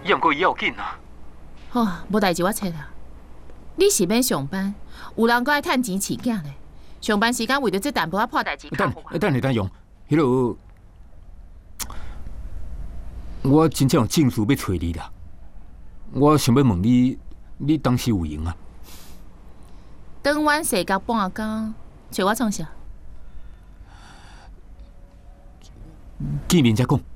伊毋过伊要紧啊。 好，无代志我切啦。你是免上班，有人搁爱趁钱饲囝咧。上班时间为着这淡薄仔破代志， 等用，迄落，我真正有正事要找你啦。我想要问你，你当时有闲啊？ 等阮世界半工，找我创啥？ 见面再讲。